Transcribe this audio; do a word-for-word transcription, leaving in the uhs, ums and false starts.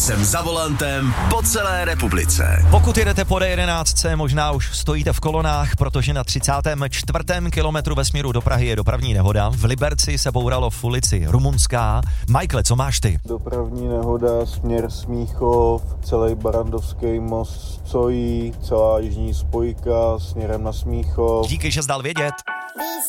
jsem za volantem po celé republice. Pokud jedete po D jedenáct, možná už stojíte v kolonách, protože na třicátém čtvrtém kilometru ve směru do Prahy je dopravní nehoda. V Liberci se bouralo v ulici Rumunská. Michael, co máš ty? Dopravní nehoda, směr Smíchov, celý Barandovský most stojí, celá jižní spojka směrem na Smíchov. Díky, že jsi dal vědět.